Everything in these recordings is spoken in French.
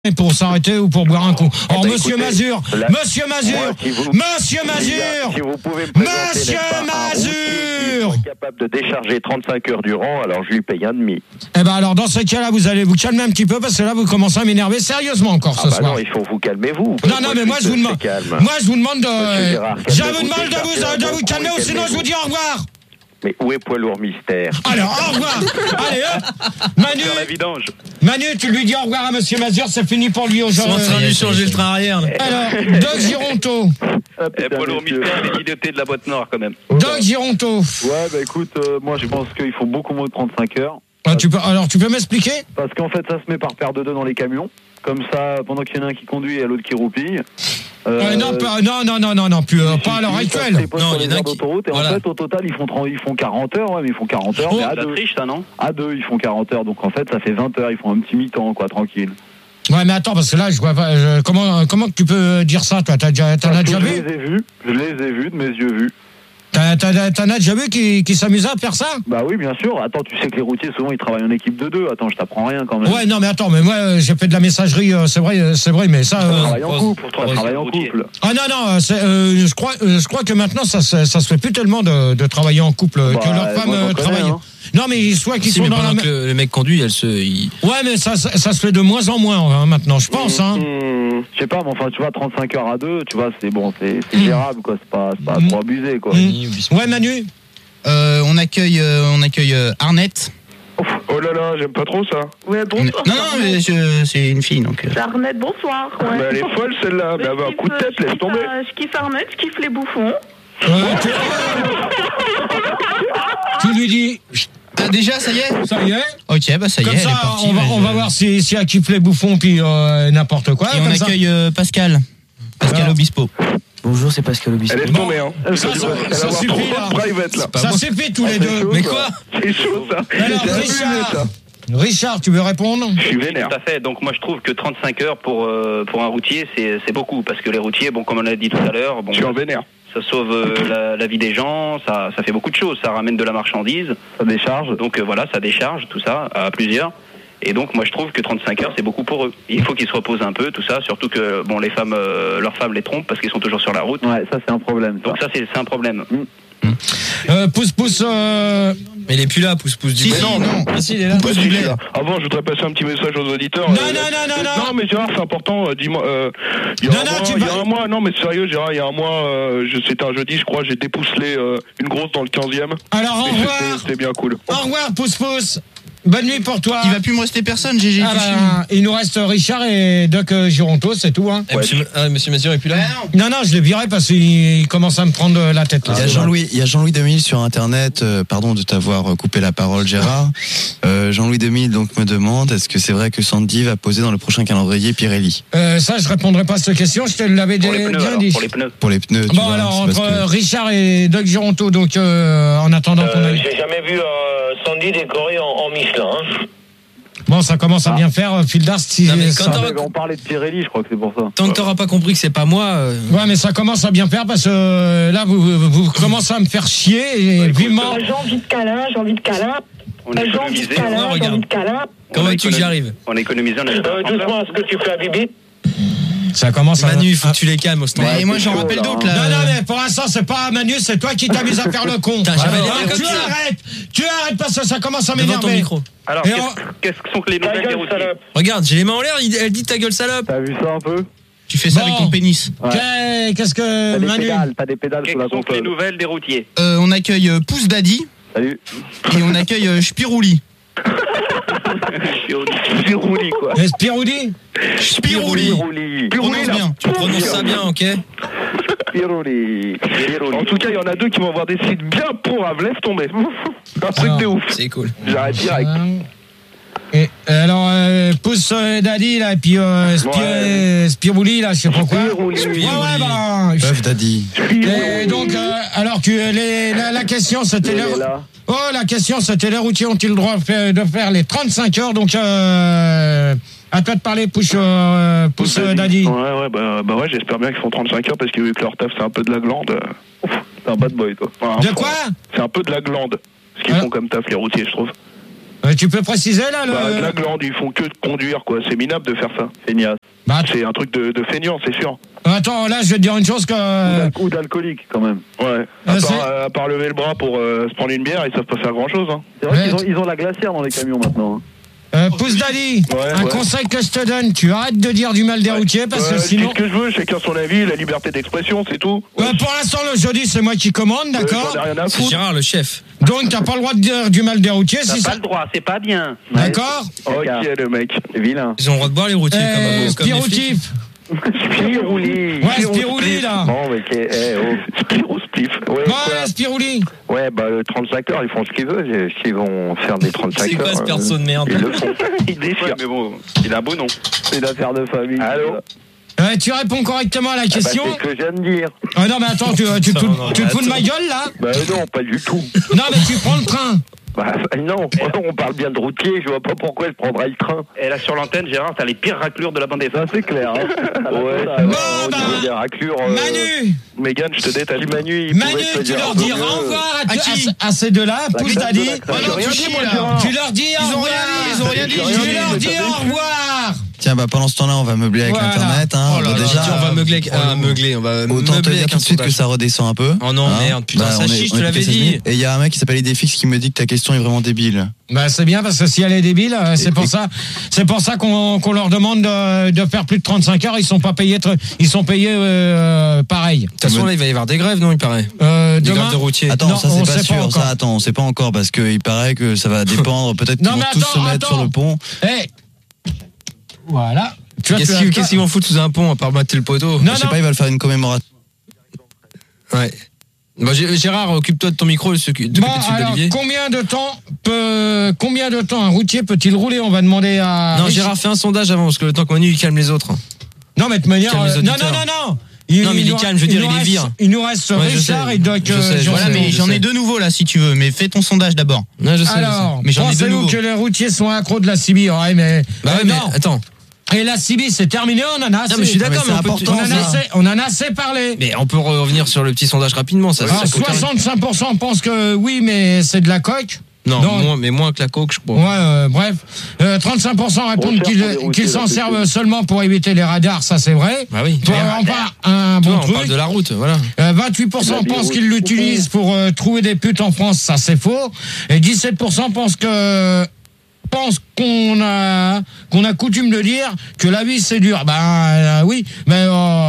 pour s'arrêter ou pour boire un coup. Alors, Monsieur écoutez, Mazur, là, Monsieur Mazur, Monsieur Mazur, si vous pouvez me présenter, Monsieur Mazur, capable de décharger 35 heures durant, alors je lui paye un demi. Eh ben alors, dans ce cas-là, vous allez vous calmer un petit peu parce que là, vous commencez à m'énerver sérieusement encore ce soir. Non, il faut vous calmez-vous. Non, mais moi, je vous demande de... Je vous demande de vous calmer ou sinon je vous dis au revoir. Mais où est Poids Lourd Mystère? Alors, au revoir. Allez, hop. Manu, Sur la vidange. Manu, tu lui dis au revoir à Monsieur Mazur, c'est fini pour lui aujourd'hui. Ils sont en train de lui changer le train arrière. Là. Alors, Doc Gironto. Poids Lourd Mystère, les idiotés de la boîte noire quand même. Doc Gironto. Ouais, bah écoute, moi je pense qu'il faut beaucoup moins de 35 heures. Ah, tu peux m'expliquer? Parce qu'en fait, ça se met par paire de deux dans les camions. Comme ça, pendant qu'il y en a un qui conduit et l'autre qui roupille. Non, plus, pas à l'heure actuelle. Non, il y en a qui... Et voilà. En fait, au total, ils font 40 heures, ouais, mais ils font 40 heures. Mais à la deux. Triche, ça, non? À deux, ils font 40 heures. Donc en fait, ça fait 20 heures. Ils font un petit mi-temps, quoi, tranquille. Ouais, mais attends, parce que là, je vois pas. Comment que tu peux dire ça, toi? T'en as déjà vu? Je les ai vus, de mes yeux vus. T'en as déjà vu qui s'amusait à faire ça? Bah oui, bien sûr. Attends, tu sais que les routiers, souvent, ils travaillent en équipe de deux. Attends, je t'apprends rien quand même. Ouais, non, mais attends, mais moi, j'ai fait de la messagerie, c'est vrai, mais ça... travaille en couple, travaille en couple. Ah non, je crois que maintenant, ça se fait plus tellement de travailler en couple, que leurs femmes travaillent. Hein. Non, mais soit qu'ils sont dans la... que le mec conduit, Ouais, mais ça se fait de moins en moins, hein, maintenant, je pense, hein. Je sais pas, mais enfin, tu vois, 35 heures à deux, tu vois, c'est bon, c'est gérable, quoi. C'est pas trop abusé, quoi. Ouais, Manu. On accueille Arnette. Oh là là, j'aime pas trop ça. Ouais, bonsoir. Non, mais c'est une fille, donc... Arnette, bonsoir. Ouais. Mais elle est folle, celle-là. Mais elle va un coup de tête, laisse tomber. Je kiffe Arnette, je kiffe les bouffons. Tu lui dis... Ah, déjà, ça y est? Ça y est. Ok, bah ça y est, comme ça, elle est partie. On va voir si elle kiffe les bouffons, puis n'importe quoi. Et on accueille Pascal Obispo. Bonjour, c'est Pascal Obispo. Elle laisse tomber, hein. Ça suffit, là. Private, là. Ça suffit, tous les deux. Mais quoi? C'est chaud, ça. Alors, Richard, tu veux répondre? Je suis vénère. Tout à fait. Donc moi je trouve que 35 heures pour un routier c'est beaucoup parce que les routiers, bon comme on l'a dit tout à l'heure, bon, je suis en vénère. Ça sauve la vie des gens, ça fait beaucoup de choses, ça ramène de la marchandise, ça décharge. Donc voilà, ça décharge tout ça à plusieurs. Et donc moi je trouve que 35 heures c'est beaucoup pour eux. Il faut qu'ils se reposent un peu, tout ça, surtout que bon les femmes, leurs femmes les trompent parce qu'ils sont toujours sur la route. Ouais, ça c'est un problème. Donc ça c'est un problème. Pousse. Mais il est plus là, pousse du blé. Non. Ah si, il est là. Pousse du blé. Avant, je voudrais passer un petit message aux auditeurs. Non. Non, mais Gérard, c'est important. Dis-moi. Il y a un mois. Non, mais sérieux, Gérard, il y a un mois, c'était un jeudi, je crois, j'ai dépousselé une grosse dans le 15e. Alors au revoir. C'était bien cool. Au revoir, pousse. Bonne nuit pour toi. Il va plus me rester personne, GG. Il nous reste Richard et Doc Gironto, c'est tout. Hein. Monsieur Mazur est plus là? Non, je l'ai viré parce qu'il commence à me prendre la tête. Là. Il y a Jean-Louis 2000 sur Internet. Pardon de t'avoir coupé la parole, Gérard. Jean-Louis 2000 donc me demande est-ce que c'est vrai que Sandy va poser dans le prochain calendrier Pirelli? Ça, je répondrai pas à cette question. Je te l'avais bien dit. Pour les pneus. Bon, alors entre Richard et Doc Gironto, donc en attendant qu'on aille. J'ai jamais vu Sandy décoré en Michelin. Hein. Bon, ça commence à bien faire, Fildars. On parlait de Pirelli, je crois que c'est pour ça. Tant que t'auras pas compris que c'est pas moi. Ouais, mais ça commence à bien faire parce que là, vous commencez à me faire chier et vivement. J'ai envie de câlin. J'ai envie de câlin. Comment veux-tu que j'y arrive? On économise, on a doucement, est-ce que tu fais à Bibi? Ça commence Manu, il faut que tu les calmes au stand. Et moi j'en rappelle d'autres là. Non, mais pour l'instant c'est pas Manu, c'est toi qui t'amuses à faire le con. Tu arrêtes parce que ça commence à m'énerver. Devant ton micro. Alors, qu'est-ce que sont les nouvelles des routiers? Regarde, j'ai les mains en l'air, elle dit ta gueule salope. T'as vu ça un peu? Tu fais ça avec ton pénis. Ouais. Qu'est-ce que Manu? T'as des pédales sur la console. Quelles sont les nouvelles des routiers? On accueille Pouce Daddy. Salut. Et on accueille Spirouli. Spirouli quoi. Spirouli. Bien. Tu prononces ça bien, ok? Spirouli. En tout cas, il y en a deux qui vont avoir des sites bien pourraves. Laisse tomber. Un truc de ouf. C'est cool. J'arrête direct. Et alors, Pouce Daddy, là, et puis Spirouli, là, je sais pas quoi. Puff Daddy. Et donc, alors, la question, c'était la question, c'était les routiers ont-ils le droit de faire les 35 heures? Donc, à toi de parler, Pouce Daddy. Ouais, j'espère bien qu'ils font 35 heures parce que vu que leur taf, c'est un peu de la glande. C'est un bad boy, toi. De quoi? C'est un peu de la glande. Ce qu'ils font comme taf, les routiers, je trouve. Tu peux préciser là La glande, ils font que de conduire, quoi. C'est minable de faire ça. Feignasse. C'est un truc de feignant, c'est sûr. Attends, là, je vais te dire une chose que... Ou d'alcoolique, quand même. Ouais. À part lever le bras pour se prendre une bière, ils savent pas faire grand-chose. Hein. C'est vrai qu'ils ont la glacière dans les camions maintenant. Pouce Daddy, un conseil que je te donne, tu arrêtes de dire du mal des routiers parce que sinon... Je dis ce que je veux, chacun son avis, la liberté d'expression, c'est tout. Pour l'instant, le jeudi, c'est moi qui commande, d'accord? C'est Gérard, le chef. Donc, t'as pas le droit de dire du mal des routiers. T'as pas le droit, c'est pas bien. D'accord? Ok, le mec. Vilain. Ils ont le droit de boire les routiers comme les flics. Spiroutif. Spirouli. Ouais, Spirouli, là. Bon, mais Spirou-spliff. Ouais, ouais, Spirouli. Ouais, bah, le 35 heures, ils font ce qu'ils veulent. S'ils vont faire des 35 heures. C'est quoi ce perso de merde? Ils le font. Il déchire. Mais bon, il a un beau nom. C'est une affaire de famille. Allô? Tu réponds correctement à la question. C'est ce que je viens de dire. Ah non, mais attends, tu te fous de ma gueule, là? Bah non, pas du tout. Non, mais tu prends le train. Bah non, on parle bien de routier, je vois pas pourquoi je prendrais le train. Et là sur l'antenne, Gérard, t'as les pires raclures de la bande FM. Ça c'est clair. Hein. Ouais, ça va, des raclures. Manu. Mégane, je te détache. Manu, tu leur dis au revoir à ces deux-là, Pouce Daddy. Tu leur dis au revoir. Ils ont rien dit. Tu leur dis au revoir. Tiens, bah pendant ce temps-là, on va meubler avec l'internet. Hein. Oh là là, déjà, on va meubler. On va autant te meubler dire tout de suite que ça redescend un peu. Oh non, merde, putain, ça chie, je te l'avais dit. Et il y a un mec qui s'appelle Idéfix qui me dit que ta question est vraiment débile. Bah c'est bien parce que si elle est débile, c'est pour ça qu'on leur demande de faire plus de 35 heures. Ils sont payés pareil. De toute façon, là, il va y avoir des grèves, non, il paraît. Des grèves de routiers. Attends, non, ça c'est pas sûr. Ça, attends, on sait pas encore parce qu'il paraît que ça va dépendre. Peut-être qu'ils vont tous se mettre sur le pont. Voilà. Qu'est-ce qu'ils vont foutre sous un pont à part battre le poteau? Je sais pas, ils veulent faire une commémoration. Ouais. Bah, Gérard, occupe-toi de ton micro, d'Olivier. Combien de temps un routier peut-il rouler? On va demander à... Non, Gérard, fais un sondage avant, parce que le temps que Manu, il calme les autres. Non, mais de manière... Non. Non, mais il est calme, je veux dire, il est vire. Il nous reste Richard et Doc. Voilà, mais j'en ai deux nouveaux, là, si tu veux. Mais fais ton sondage d'abord. Non, je sais. Alors, pensez-vous que les routiers sont accros de la CB? Ouais, mais... Bah ouais, mais attends. Et la CB, c'est terminé, on en a assez. Non, mais je suis d'accord, mais on en a assez parlé. Mais on peut revenir sur le petit sondage rapidement. Ça, alors, 65% pensent que oui, mais c'est de la coque. Non, mais moins que la coke, je crois. Ouais, bref. 35% répondent qu'ils s'en servent seulement pour éviter les radars, ça c'est vrai. Bah oui. Un bon truc. On parle de la route, voilà. 28% pensent qu'ils l'utilisent pour trouver des putes en France, ça c'est faux. Et 17% pensent qu'on a coutume de dire que la vie c'est dur. Oui, mais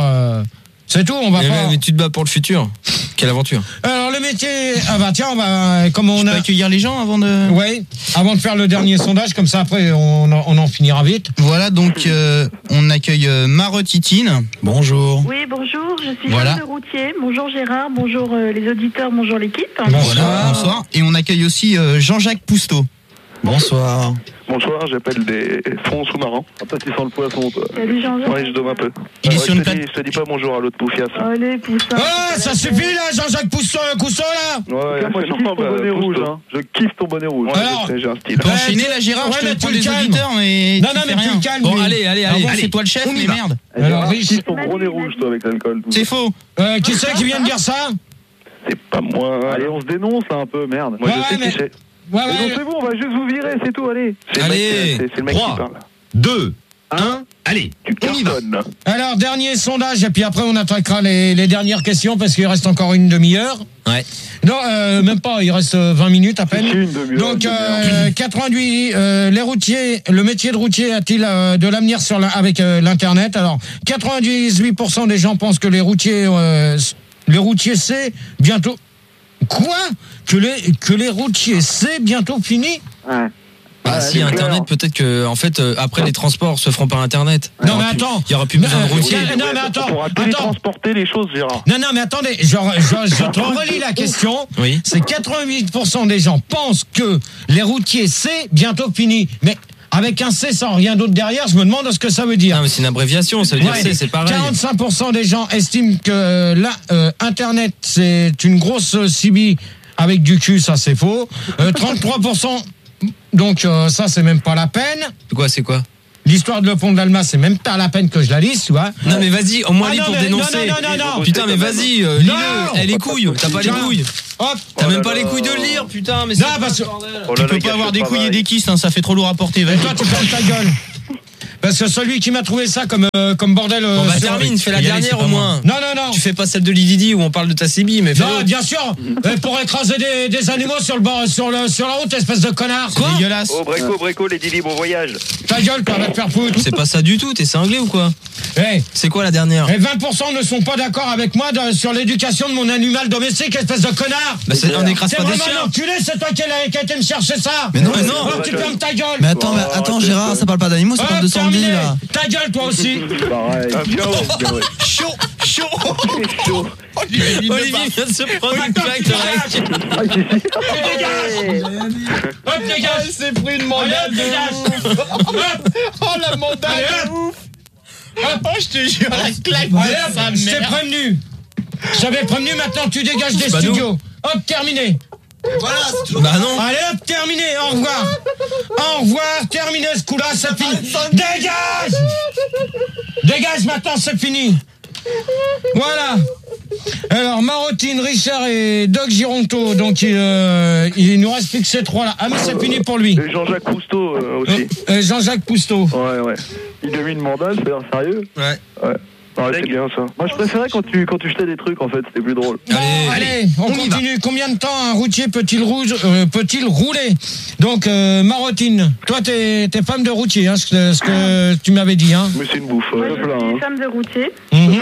c'est tout, on va pas... Mais tu te bats pour le futur. Quelle aventure. Alors le métier... Ah bah tiens, on peut accueillir les gens avant de... Oui, avant de faire le dernier sondage, comme ça après on en finira vite. Voilà, donc on accueille Marotitine. Bonjour. Oui, bonjour, je suis Jeanne de Routier. Bonjour Gérard, bonjour les auditeurs, bonjour l'équipe. Bonsoir. Et on accueille aussi Jean-Jacques Pousteau. Bonsoir. Bonsoir, j'appelle des fonds sous-marins. Toi, tu sens le poisson, toi. Salut Jean-Jacques. Ouais, je dôme un peu. Je te dis pas bonjour à l'autre poufiasse. Allez, Poussin. Oh, ça suffit là, Jean-Jacques Cousteau là. Ouais, moi, je kiffe ton bonnet rouge. Hein. Je kiffe ton bonnet rouge. Alors, j'ai un style. Enchaîner là, Gérard, je te prends les auditeurs, mais non, mais tu le calmes. Bon, allez, c'est toi le chef, mais merde. Alors, je kiffe ton bonnet rouge, toi, avec l'alcool. C'est faux. Qui c'est qui vient de dire ça? C'est pas moi. Allez, on se dénonce un peu, merde. Moi, je sais qui c'est. C'est bon, on va juste vous virer, c'est tout, allez. C'est le mec 3, qui parle. 2, 1, allez, tu cartonnes. Alors, dernier sondage, et puis après on attaquera les dernières questions, parce qu'il reste encore une demi-heure. Ouais. Non, même pas, il reste 20 minutes à peine. Une demi-heure. Donc, 88, les routiers, le métier de routier a-t-il de l'avenir avec l'Internet? Alors, 98% des gens pensent que les routiers c'est bientôt... Quoi? Que les routiers, c'est bientôt fini? Ouais. Si Internet, peut-être que en fait après les transports se feront par Internet. Non mais attends, il y aura plus besoin de routiers. Non mais attends, on pourra télétransporter les choses, Gérard. Non mais attendez, je te relis la question. Oui. C'est 88% des gens pensent que les routiers c'est bientôt fini. Mais avec un C sans rien d'autre derrière, je me demande ce que ça veut dire. Non mais c'est une abréviation, ça veut dire c'est pareil. 45% des gens estiment que Internet c'est une grosse CB avec du cul, ça c'est faux. 33%, donc ça c'est même pas la peine. C'est quoi? l'histoire de le pont de l'Alma, c'est même pas la peine que je la lise, tu vois. Non, mais vas-y, au moins lis pour dénoncer. Non. Putain, mais vas-y, lis-le. Elle les couilles. T'as pas les couilles. Hop. T'as même pas les couilles de le lire, putain. Mais non, parce que tu peux pas avoir des couilles et des kisses, hein, ça fait trop lourd à porter. Et toi, tu fermes ta gueule. Parce que celui qui m'a trouvé ça comme bordel. Bon, bah, termine, fais la dernière au moins. Non. Tu fais pas celle de Lididi où on parle de ta CB, mais non, bien sûr. Pour écraser des animaux sur la route, espèce de connard. Quoi? Dégueulasse. Oh, Breco, les Didi, bon voyage. Ta gueule, toi, va te faire foutre. C'est pas ça du tout, t'es cinglé ou quoi? Hey. C'est quoi la dernière? Et 20% ne sont pas d'accord avec moi sur l'éducation de mon animal domestique, espèce de connard. Bah, on n'écrase pas des chiens. C'est vraiment un enculé, c'est toi qui a été me chercher ça. Mais non, Alors, tu fermes ta gueule. Mais attends, Gérard, ça parle pas d'animaux, ça parle de Sandy, là. Ta gueule, toi aussi. Pareil. Chaud. Olivier vient de se prendre une claque de Hop, dégage. C'est pris une mandale de ouf. Oh, la mandale de ouf. Oh, je te jure, la claque de sa mère. Je t'ai prévenu. J'avais prévenu, maintenant tu dégages des studios. Hop, terminé. Voilà, c'est toujours. Bah non. Allez hop, terminé, au revoir, terminé ce coup-là, c'est fini. Dégage maintenant, c'est fini. Voilà. Alors, Marotine, Richard et Doc Gironto, donc il nous reste plus que ces trois-là. Ah mais c'est fini pour lui. Et Jean-Jacques Cousteau aussi. Jean-Jacques Cousteau. Ouais. Il devine mandale, c'est sérieux. Ouais. Ouais, c'est bien ça. Moi je préférais quand tu jetais des trucs en fait, c'était plus drôle. Allez, on continue. Combien de temps un routier peut-il rouler? Donc Marotine, toi t'es femme de routier, hein, ce que tu m'avais dit, hein. Mais c'est une bouffe. Moi je suis femme de routier.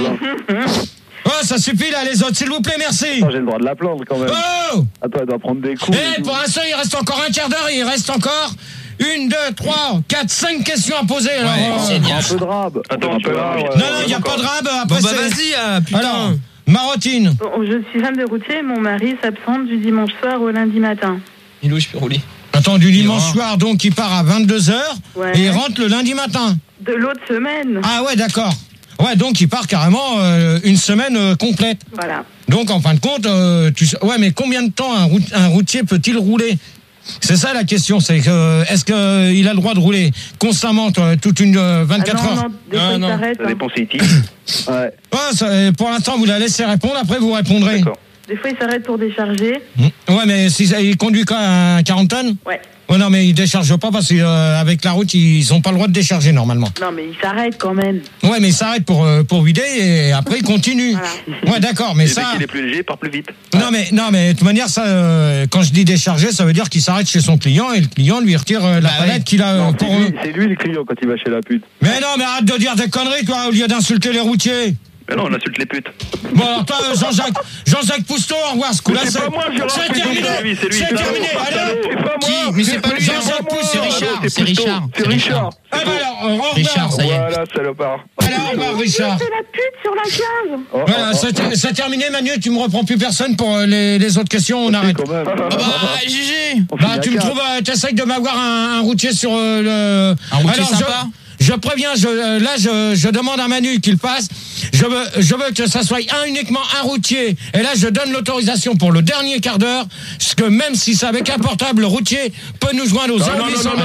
Oh, ça suffit là, les autres, s'il vous plaît, merci. J'ai le droit de la plaindre quand même. Oh. Attends, elle doit prendre des coups. Pour l'instant, il reste encore un quart d'heure, il reste encore 1, 2, 3, 4, 5 questions à poser. Alors, un peu de rab. Attends, tu vas. Non, il n'y a pas de rab. Après, Bon, bah vas-y, putain. Alors, Marotine. Bon, je suis femme de routier, mon mari s'absente du dimanche soir au lundi matin. Milo, je peux rouler. Attends, du dimanche soir, donc il part à 22h Ouais. et il rentre le lundi matin. De l'autre semaine. Ah ouais, d'accord. Ouais, donc il part carrément une semaine complète. Voilà. Donc en fin de compte, ouais, mais combien de temps un routier peut-il rouler? C'est ça la question, c'est que est-ce qu'il a le droit de rouler constamment toute une 24 heures? Non, des fois, il s'arrête. Ça dépend c'est qui. Ouais. Ouais, pour l'instant, vous la laissez répondre, après vous répondrez. D'accord. Des fois, il s'arrête pour décharger. Ouais, mais si il conduit quand à 40 tonnes? Ouais. Ouais, non, mais il décharge pas parce qu'avec la route, ils ont pas le droit de décharger normalement. Non, mais il s'arrête quand même. Ouais, mais il s'arrête pour vider et après il continue. Voilà. Ouais, d'accord, mais Et ça. dès qu'il est plus léger, il part plus vite. Non, mais de toute manière, ça, quand je dis décharger, ça veut dire qu'il s'arrête chez son client et le client lui retire la palette qu'il a Non, pour. c'est lui le client quand il va chez la pute. Mais non, mais arrête de dire des conneries, toi, au lieu d'insulter les routiers. Mais non, on insulte les putes. Bon, alors toi, Jean-Jacques Pousteau, au revoir, ce coup-là. Mais c'est pas moi, Gérard, c'est terminé. c'est lui. C'est terminé. Allez. C'est pas moi. Mais c'est pas lui, Jean-Jacques Pousteau. c'est Richard. C'est Richard. C'est Richard. Ah bah alors, au revoir. Richard, ça y est. Voilà, salopard. Allez, au revoir, Richard. C'est la pute sur la cave. Voilà, c'est terminé, Manu, tu me reprends plus personne pour les autres questions, on arrête. Quand même. Bah, GG. Bah, tu me trouves, t'essayes de m'avoir un routier sur le. Un routier Alors, sympa. Je préviens, je demande à Manu qu'il passe. Je veux que ça soit uniquement un routier. Et là, je donne l'autorisation pour le dernier quart d'heure. Parce que même si c'est avec un portable, le routier peut nous joindre aux 0800.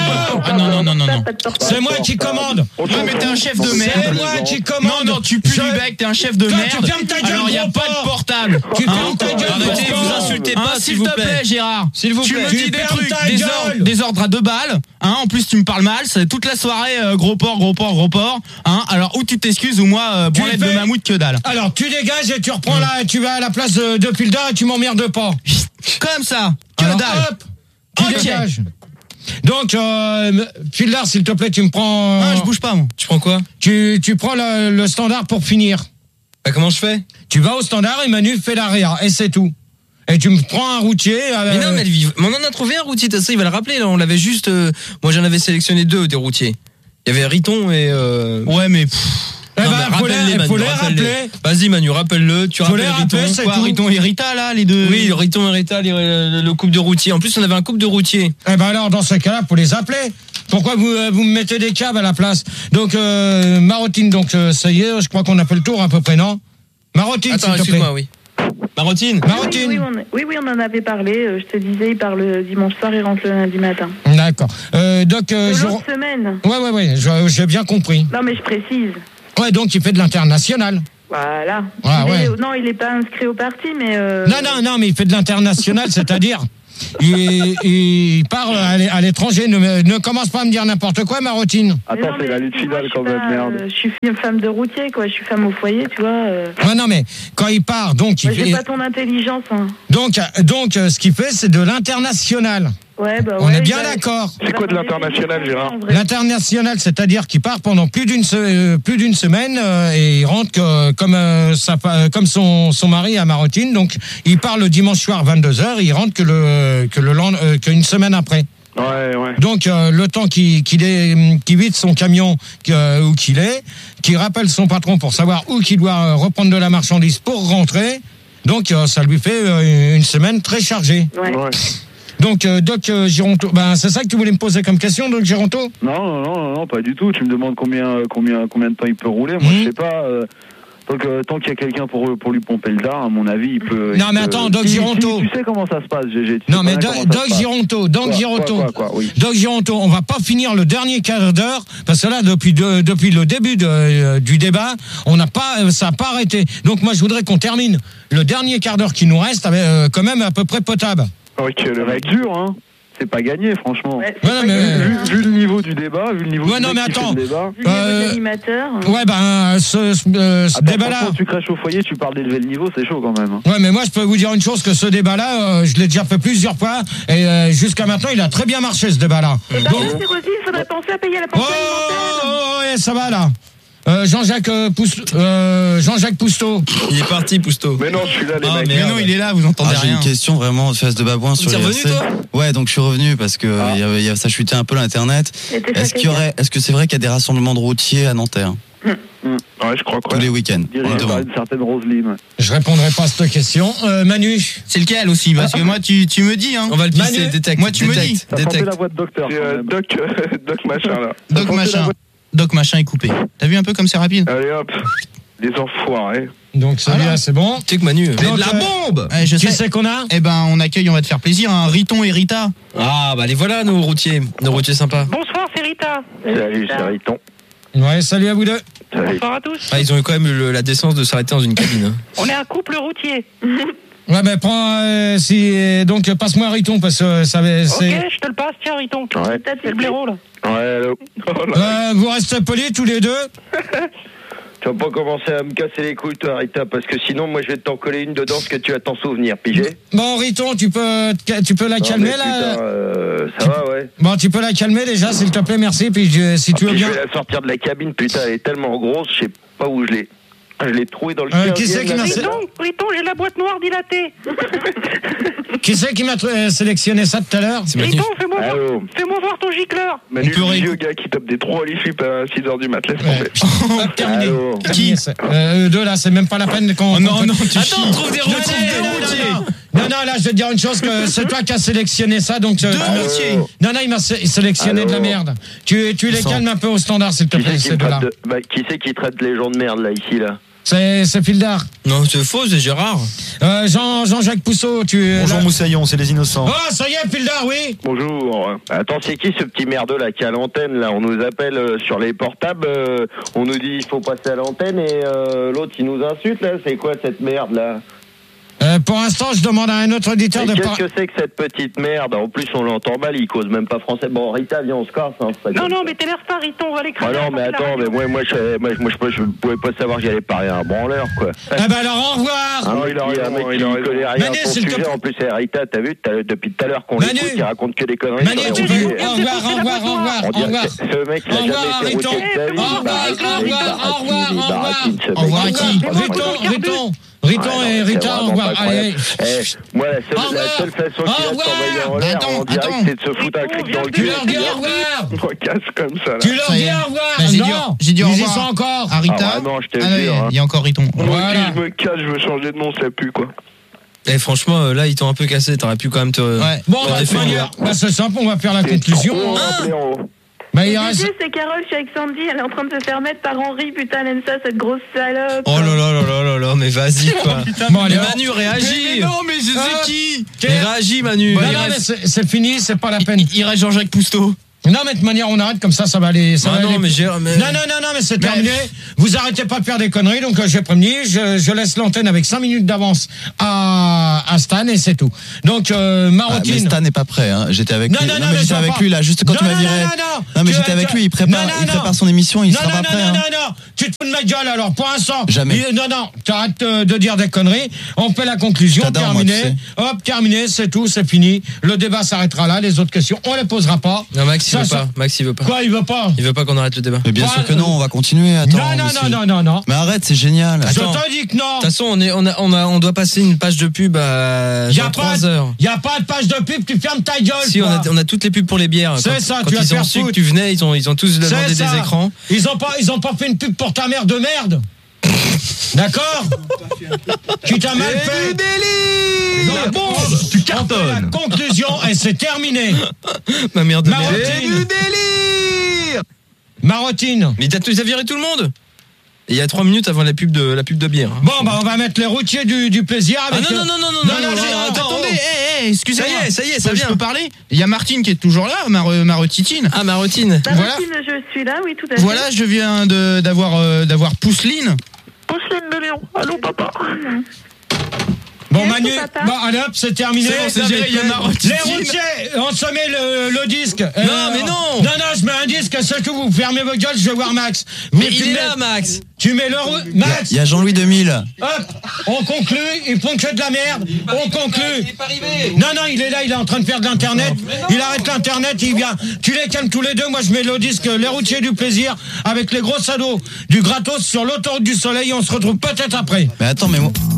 Non. C'est moi qui commande. Ouais, mais t'es un chef de merde. C'est moi qui commande. Non, tu pues du bec, t'es un chef de Toi, merde. tu fermes ta gueule, Alors, il n'y a gros pas de porc. portable. Tu fermes ta gueule, Arrêtez, gros vous porc. insultez pas, s'il te plaît, Gérard. S'il vous Tu plaît. me Tu dis des fermes trucs, ta gueule. des ordres à 2 balles. En plus, tu me parles mal. C'est toute la soirée, gros porc. Alors, ou tu t'excuses, ou moi, branlette de mammouth, que dalle. Alors, tu dégages et tu reprends là, tu vas à la place de Pildar et tu m'emmerdes pas. Comme ça, que Alors, dalle. hop, tu dégages. Donc, Pildar, s'il te plaît, tu me prends. Ah, je bouge pas, moi. Tu prends quoi? Tu prends le standard pour finir. Bah, comment je fais? Tu vas au standard et Manu fait l'arrière et c'est tout. Et tu me prends un routier. Mais non, mais on en a trouvé un routier, ça, il va le rappeler, là. On l'avait juste. Moi, j'en avais sélectionné 2 des routiers. Il y avait Riton et. Ouais, mais. Eh Non, ben, mais rappelle-les, faut Manu, les rappelle-les. rappeler. Vas-y, Manu, rappelle-le. Tu Faut rappelles les rappeler, Riton. c'est Quoi, tout. Riton et Rita, là, les deux. Oui, Riton et Rita, le couple de routiers. En plus, on avait un couple de routiers. Eh ben alors, dans ce cas-là, faut les appeler. Pourquoi vous me mettez des câbles à la place? Donc, Marotine, donc ça y est, je crois qu'on a fait le tour à peu près, non? Marotine, Attends, s'il te plaît. excuse-moi, oui. Marotine. Marotine. Oui, on en avait parlé. Je te disais, il part le dimanche soir et rentre le lundi matin. D'accord. Donc, l'autre semaine. Ouais, j'ai bien compris. Non, mais je précise. Ouais, donc il fait de l'international. Voilà. Non, il n'est pas inscrit au parti, mais... Non, mais il fait de l'international, c'est-à-dire... Il part à l'étranger. Ne commence pas à me dire n'importe quoi, Marotine. Attends, c'est la lutte finale quand même, merde. Je suis femme de routier, quoi. Je suis femme au foyer, tu vois. Ouais, non, mais quand il part, donc... J'ai pas ton intelligence, hein. Donc, ce qu'il fait, c'est de l'international. Ouais, on est bien d'accord. C'est quoi de l'international, Gérard? L'international, c'est-à-dire qu'il part pendant plus d'une semaine et il rentre comme son mari à Marotine. Donc, il part le dimanche soir 22h et il rentre qu'une semaine après. Ouais. Donc, le temps qu'il vide son camion où qu'il est, qu'il rappelle son patron pour savoir où qu'il doit reprendre de la marchandise pour rentrer. Donc, ça lui fait une semaine très chargée. Ouais. Donc, Doc Gironto, c'est ça que tu voulais me poser comme question, Doc Gironto? Non, pas du tout. Tu me demandes combien de temps il peut rouler. Moi, je sais pas. Tant qu'il y a quelqu'un pour lui pomper le dard, à mon avis, il peut... Non, mais attends, Doc Gironto... Tu sais comment ça se passe, GG. Non, mais Doc Gironto, Doc Gironto, on va pas finir le dernier quart d'heure, parce que là, depuis le début du débat, ça n'a pas arrêté. Donc, moi, je voudrais qu'on termine le dernier quart d'heure qui nous reste, avec, quand même à peu près potable. Ok, ça va être dur, hein. C'est pas gagné, franchement. Ouais, vu le niveau du débat, vu le niveau non, mais attends. débat. Vu le niveau de l'animateur. Ouais, ce débat-là. Quand tu crèches au foyer, tu parles d'élever le niveau, c'est chaud quand même. Ouais, mais moi, je peux vous dire une chose, que ce débat-là, je l'ai déjà fait plusieurs fois, et jusqu'à maintenant, il a très bien marché, ce débat-là. Et c'est aussi, il faudrait penser à payer la pension alimentaire. Ouais, ça va, là. Jean-Jacques Pousteau. Il est parti, Pousteau. Mais non, je suis là, les mecs. Mais non, il est là, vous entendez rien. J'ai une question vraiment de face de babouin sur les les revenu, toi? Ouais, donc je suis revenu parce que ça chutait un peu l'internet. Est-ce que c'est vrai qu'il y a des rassemblements de routiers à Nanterre? Ouais, je crois quoi. Tous les week-ends. Dirigé par une certaine Roselyne. Je répondrai pas à cette question. Manu. C'est lequel aussi? Parce que moi, tu me dis, hein. On va le pisser, détecte. Moi, tu me dis. T'as tenté la voix de docteur. C'est Doc machin, là. Doc machin est coupé. T'as vu un peu comme c'est rapide? Allez hop, les enfoirés. Donc celui-là, c'est bon. Tu sais que Manu, c'est de la bombe. Qui c'est qu'on a? Eh ben, on accueille, on va te faire plaisir, hein, Riton et Rita. Ah, les voilà, nos routiers sympas. Bonsoir, c'est Rita. Salut, c'est Riton. Ouais, salut à vous deux. Salut. Bonsoir à tous. Ah, ils ont eu quand même la décence de s'arrêter dans une cabine. On est un couple routier. Ouais, donc passe-moi Riton parce que ça va. Ok, je te le passe, tiens Riton. Ouais. C'est le blaireau là. Ouais, allô. Vous restez polis tous les deux. Tu vas pas commencer à me casser les couilles, toi, Rita, parce que sinon, moi, je vais t'en coller une dedans, ce que tu vas t'en souvenir, pigé. Bon, Riton, tu peux la calmer là. Ça va, ouais. Bon, tu peux la calmer déjà, s'il te plaît, merci. Puis si tu veux bien. Je vais la sortir de la cabine, putain, elle est tellement grosse, je sais pas où je l'ai trouvé dans le cœur. Qui c'est qui m'a Riton, j'ai la boîte noire dilatée. Qui c'est qui m'a sélectionné ça tout à l'heure? Riton, fais-moi voir ton gicleur. Manu, le vieux gars qui tape des trous à l'IFIP à 6h du mat, laisse tomber. Terminé. Qui? Deux là, c'est même pas la peine qu'on... non, tu attends, on trouve des routiers. Non, là, je vais te dire une chose, que c'est toi qui as sélectionné ça, donc... Deux routiers. Non, il m'a sélectionné de la merde. Tu les calmes un peu au standard, s'il te plaît, ces deux-là. Qui c'est qui traite les gens de merde, là, ici, là? C'est Fildar. Non, c'est faux, c'est Gérard. Jean-Jacques Pousseau, Bonjour Moussaillon, c'est les innocents. Oh, ça y est, Fildar, oui. Bonjour. Attends, c'est qui ce petit merdeux là qui est à l'antenne là? On nous appelle sur les portables, on nous dit il faut passer à l'antenne et l'autre il nous insulte là. C'est quoi cette merde là? Pour l'instant, je demande à un autre auditeur de parler. Qu'est-ce que c'est que cette petite merde? En plus, on l'entend mal, il cause même pas français. Bon, Rita, viens, on se casse. Hein, non, mais t'énerve pas, Riton, on va l'écraser. Ah non, mais attends, mais moi, je pouvais pas savoir que j'allais parler à un branleur, quoi. Eh ben alors, au revoir. Il connaît rien à son sujet. En plus, Rita, t'as vu, depuis tout à l'heure qu'on l'écoute, il raconte que des conneries. Manu, tu peux... Au revoir. Ce mec, il a jamais été routier de sa vie. Au revoir, Riton et Rita, au revoir. Allez. Moi, la seule façon qu'il a de t'envoyer en l'air en direct, c'est de se foutre un cric dans le cul. Tu leur dis au revoir. On casse comme ça, là. Tu leur dis au revoir. Non, j'ai dit au revoir. Ils y sont encore. À Rita. Non, je te jure. Il y a encore Riton. Moi aussi, je me casse, je veux changer de nom, ça pue, quoi. Et franchement, là, ils t'ont un peu cassé. T'aurais pu quand même te. Bon, c'est simple, on va faire la conclusion. Bah, Et c'est Carole, je suis avec Sandy, elle est en train de se faire mettre par Henri, putain, elle aime ça, cette grosse salope. Oh là là là là là là, mais vas-y quoi. Bon, allez, Manu, réagis. Mais non, mais je sais qui. Mais réagis, Manu. Non, mais c'est fini, c'est pas la peine. Il reste Jean-Jacques Pousteau. Non, mais de toute manière, on arrête comme ça va aller. Ça va non, aller. mais Non, mais c'est terminé. Vous arrêtez pas de faire des conneries, donc j'ai prévenu. Je laisse l'antenne avec 5 minutes d'avance à Stan et c'est tout. Donc, Marotine. Mais Stan n'est pas prêt, hein. J'étais avec lui. Non, mais j'étais avec lui, là, juste quand tu m'as viré. Non, mais j'étais avec lui, il prépare son émission, il sera pas prêt. Non, tu te fous de ma gueule alors, pour l'instant. Jamais. Non, tu arrêtes de dire des conneries. On fait la conclusion, terminé. Hop, terminé, c'est tout, c'est fini. Le débat s'arrêtera là, les autres questions, on les posera pas. Non, Max, il veut pas. Quoi, il veut pas? Il veut pas qu'on arrête le débat. Mais bien sûr que non, on va continuer. Attends. Non. Mais arrête, c'est génial. Je te dis que non. De toute façon, on doit passer une page de pub à 3 heures. Il y a pas de page de pub, tu fermes ta gueule. Si, on a toutes les pubs pour les bières. C'est ça, quand tu vas ils faire ont su foutre. que tu venais, ils ont tous demandé des écrans. Ils ont pas fait une pub pour ta mère de merde. D'accord? Tu t'as mal fait. Du délire. Bon, tu cartonnes. La conclusion, et c'est terminé. Ma mère de merde. C'est du délire. Marotine. Mais t'as viré tout le monde. Et il y a 3 minutes avant la pub de bière. Bon, bah on va mettre les routiers du plaisir avec. Non, Attendez, excusez-moi. Ça y est, ça vient. Je peux parler? Il y a Martine qui est toujours là, Marotitine. Ah, Marotine. Voilà. Je suis là, oui, tout à fait. Voilà, je viens d'avoir Pousseline. Pousseline de Léon. Allô, papa. Bon, Manu, allez hop, c'est terminé. C'est bon, il y a Marotine. Les routiers, on se met le disque. Non, mais non. Non, je mets un disque, c'est tout, vous fermez vos gueules, je vais voir Max. Mais il est là, Max. Tu mets Max. Il y a Jean-Louis 2000. Hop, on conclut, ils font que de la merde. On conclut. Il est pas arrivé. Non, il est là, il est en train de faire de l'internet. Il arrête l'internet, il vient. Tu les calmes tous les deux, moi je mets le disque Les routiers du plaisir avec les gros ados du gratos sur l'autoroute du soleil, on se retrouve peut-être après. Mais attends, mais moi.